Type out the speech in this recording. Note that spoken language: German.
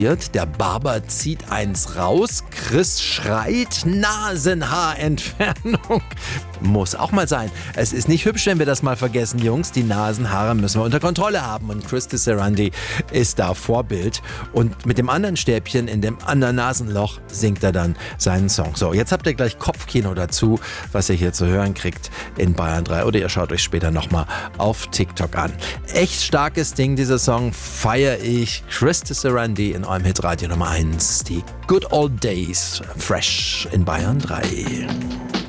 Der Barber zieht eins raus, Chris schreit, Nasenhaarentfernung. Muss auch mal sein. Es ist nicht hübsch, wenn wir das mal vergessen, Jungs. Die Nasenhaare müssen wir unter Kontrolle haben. Und Chris Sarandon ist da Vorbild. Und mit dem anderen Stäbchen in dem anderen Nasenloch singt er dann seinen Song. So, jetzt habt ihr gleich Kopfkino dazu, was ihr hier zu hören kriegt in Bayern 3. Oder ihr schaut euch später nochmal auf TikTok an. Echt starkes Ding, dieser Song. Feiere ich. Chris Sarandon in eurem Hitradio Nummer 1. Die Good Old Days. Fresh in Bayern 3.